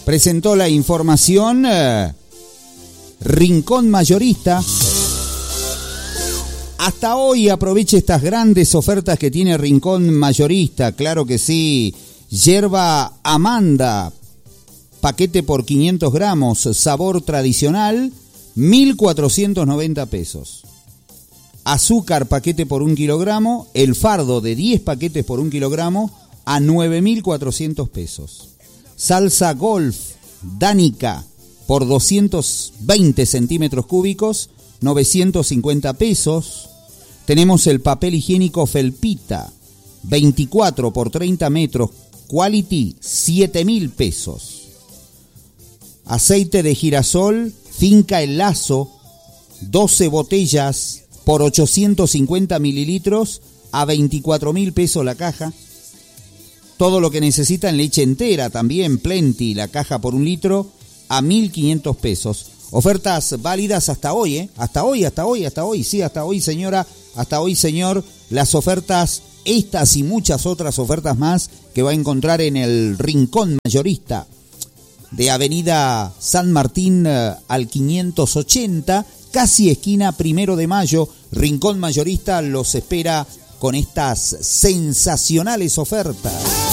presentó la información Rincón Mayorista. Hasta hoy aproveche estas grandes ofertas que tiene Rincón Mayorista, claro que sí. Yerba Amanda, paquete por 500 gramos, sabor tradicional, 1.490 pesos. Azúcar, paquete por 1 kilogramo, el fardo de 10 paquetes por 1 kilogramo a 9.400 pesos. Salsa Golf, Danica, por 220 centímetros cúbicos, 950 pesos. Tenemos el papel higiénico Felpita, 24 por 30 metros, Quality, 7.000 pesos. Aceite de girasol, Finca El Lazo, 12 botellas por 850 mililitros a 24.000 pesos la caja. Todo lo que necesitan, leche entera también, Plenty, la caja por 1 litro a 1.500 pesos. Ofertas válidas hasta hoy, ¿eh? Hasta hoy, sí, hasta hoy, señora, hasta hoy, señor. Las ofertas, estas y muchas otras ofertas más que va a encontrar en el Rincón Mayorista de Avenida San Martín al 580, casi esquina 1 de Mayo. Rincón Mayorista los espera con estas sensacionales ofertas.